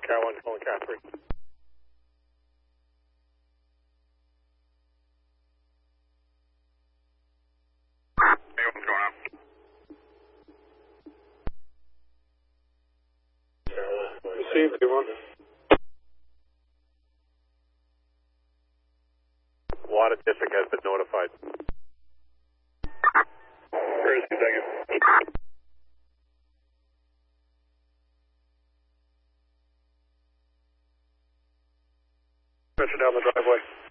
Car 1 calling Car 3. Hey, what's going on? Received, everyone. Water district has been notified. Courtesy, thank you. Pressure down the driveway.